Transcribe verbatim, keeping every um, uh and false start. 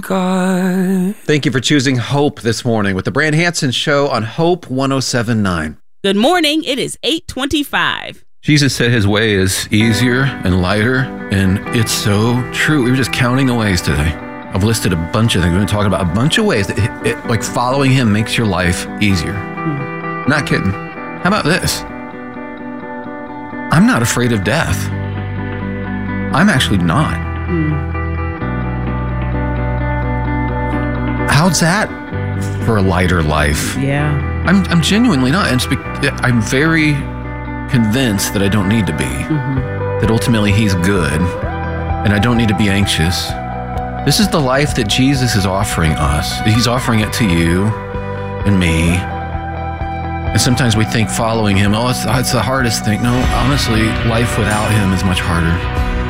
God. Thank you for choosing Hope this morning with the Brand Hansen Show on Hope one oh seven point nine. Good morning. It is eight twenty-five. Jesus said his way is easier and lighter, and it's so true. We were just counting the ways today. I've listed a bunch of things. We've been talking about a bunch of ways that it, it, like following him makes your life easier. Mm. Not kidding. How about this? I'm not afraid of death. I'm actually not. Mm. How's that for a lighter life? Yeah. I'm I'm genuinely not. And spe- I'm very convinced that I don't need to be. Mm-hmm. That ultimately he's good and I don't need to be anxious. This is the life that Jesus is offering us. He's offering it to you and me. And sometimes we think following him, oh, it's, it's the hardest thing. No, honestly, life without him is much harder.